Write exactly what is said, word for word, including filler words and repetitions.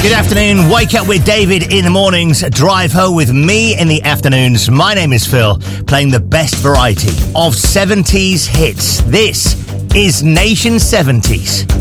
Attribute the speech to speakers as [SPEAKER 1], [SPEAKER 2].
[SPEAKER 1] Good afternoon. Wake up with David in the mornings. Drive home with me in the afternoons. My name is Phil, playing the best variety of seventies hits. This is Nation seventies.